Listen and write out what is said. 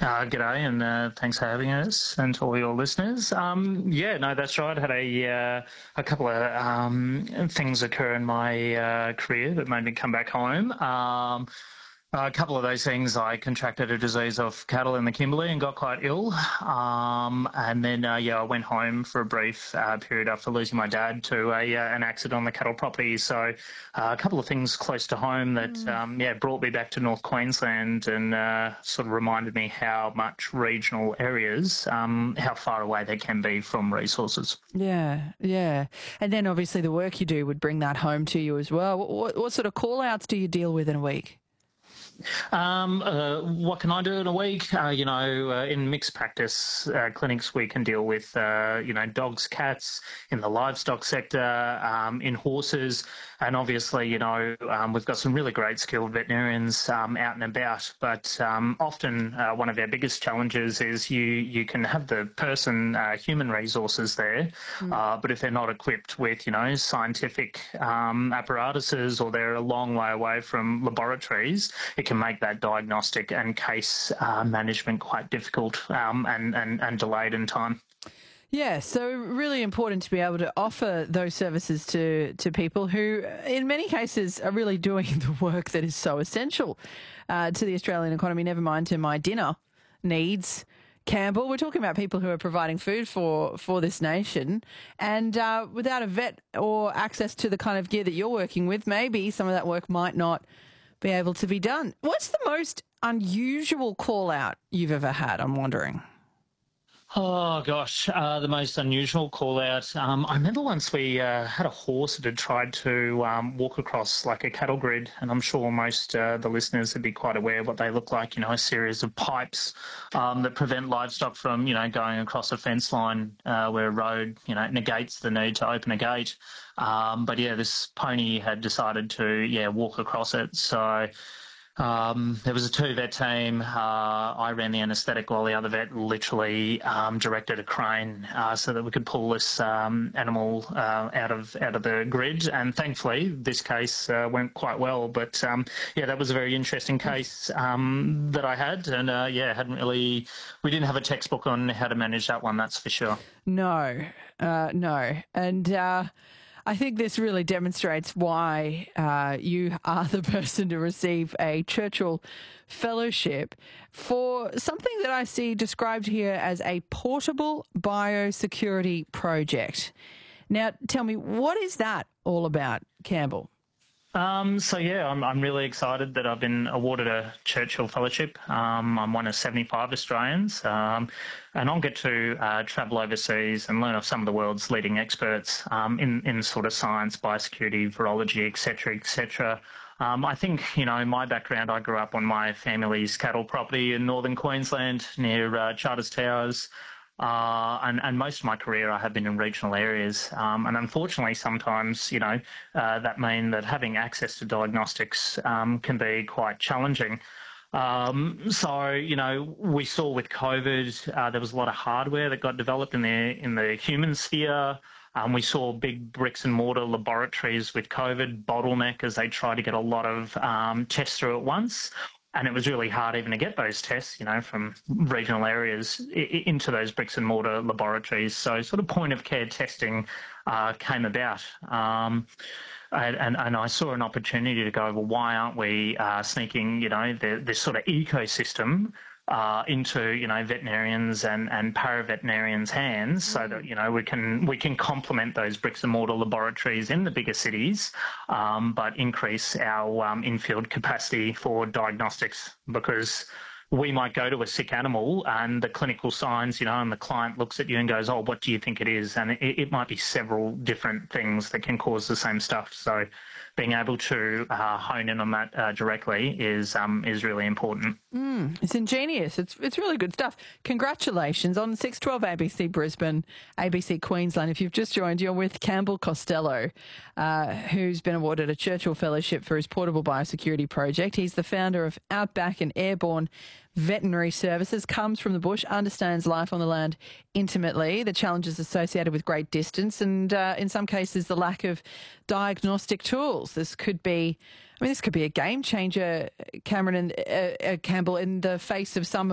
G'day, and thanks for having us, and to all your listeners. Yeah, no, that's right. I had a couple of things occur in my career that made me come back home. A couple of those things, I contracted a disease of cattle in the Kimberley and got quite ill. And then, I went home for a brief period after losing my dad to an accident on the cattle property. So a couple of things close to home that, brought me back to North Queensland and sort of reminded me how much regional areas, how far away they can be from resources. Yeah, yeah. And then obviously the work you do would bring that home to you as well. What sort of call-outs do you deal with in a week? What can I do in a week? In mixed practice clinics, we can deal with, dogs, cats, in the livestock sector, in horses, and obviously, we've got some really great skilled veterinarians out and about. But often one of our biggest challenges is you can have the person, human resources there, but if they're not equipped with, scientific apparatuses, or they're a long way away from laboratories, it can make that diagnostic and case management quite difficult and delayed in time. Yeah, so really important to be able to offer those services to people who, in many cases, are really doing the work that is so essential to the Australian economy, never mind to my dinner needs. Campbell, we're talking about people who are providing food for this nation, and without a vet or access to the kind of gear that you're working with, maybe some of that work might not be able to be done. What's the most unusual call out you've ever had? I'm wondering. Oh, gosh, the most unusual call-out. I remember once we had a horse that had tried to walk across like a cattle grid, and I'm sure most the listeners would be quite aware of what they look like, a series of pipes that prevent livestock from, going across a fence line where a road, negates the need to open a gate. This pony had decided to, walk across it. So there was a two-vet team. I ran the anaesthetic while the other vet literally directed a crane so that we could pull this animal out of the grid. And thankfully, this case went quite well. But that was a very interesting case that I had. And we didn't have a textbook on how to manage that one, that's for sure. No. And I think this really demonstrates why you are the person to receive a Churchill Fellowship for something that I see described here as a portable biosecurity project. Now, tell me, what is that all about, Campbell? I'm really excited that I've been awarded a Churchill Fellowship. I'm one of 75 Australians, and I'll get to travel overseas and learn off some of the world's leading experts in sort of science, biosecurity, virology, et cetera. I think, my background, I grew up on my family's cattle property in northern Queensland near Charters Towers. And most of my career I have been in regional areas. And unfortunately, sometimes, that means that having access to diagnostics can be quite challenging. We saw with COVID, there was a lot of hardware that got developed in the human sphere. We saw big bricks and mortar laboratories with COVID bottleneck as they tried to get a lot of tests through at once. And it was really hard even to get those tests, from regional areas into those bricks and mortar laboratories. So sort of point of care testing came about. And I saw an opportunity to go, well, why aren't we sneaking, this sort of ecosystem into veterinarians and paraveterinarians' hands, so that we can complement those bricks and mortar laboratories in the bigger cities, but increase our in-field capacity for diagnostics, because we might go to a sick animal and the clinical signs, and the client looks at you and goes, oh, what do you think it is? And it might be several different things that can cause the same stuff. So being able to hone in on that directly is really important. It's ingenious. It's really good stuff. Congratulations on 612 ABC Brisbane, ABC Queensland. If you've just joined, you're with Campbell Costello, who's been awarded a Churchill Fellowship for his portable biosecurity project. He's the founder of Outback and Airborne Veterinary Services, comes from the bush, understands life on the land intimately, the challenges associated with great distance, and in some cases the lack of diagnostic tools. This could be a game changer, Cameron and Campbell, in the face of some